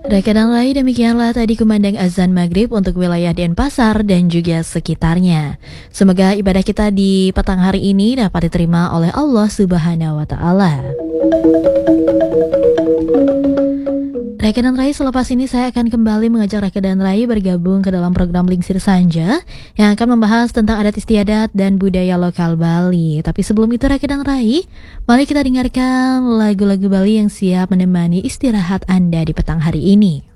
Rekan Rai, demikianlah tadi kumandang azan maghrib untuk wilayah Denpasar dan juga sekitarnya. Semoga ibadah kita di petang hari ini dapat diterima oleh Allah Subhanahu wa Ta'ala. Rekan Rai, selepas ini saya akan kembali mengajak rekan Rai bergabung ke dalam program Lingsir Sanja yang akan membahas tentang adat istiadat dan budaya lokal Bali. Tapi sebelum itu rekan Rai, mari kita dengarkan lagu-lagu Bali yang siap menemani istirahat Anda di petang hari ini.